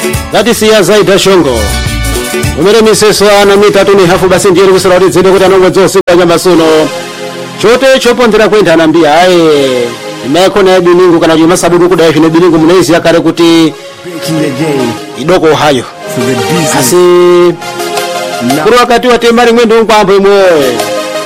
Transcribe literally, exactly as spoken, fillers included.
ngati siya zaida shongo umere miseso ana mitatu ni hafu basi ndiye kusala kuti dzede kuti anongo dzose kanyamba suno chote chopondera kwenda anambia aye imeko na biningu kana juma sabudu kudai zvine biningu munaizi yakare kuti idoko hayo asi kuri wakati wa temba rimwe ndongo kwambo imwe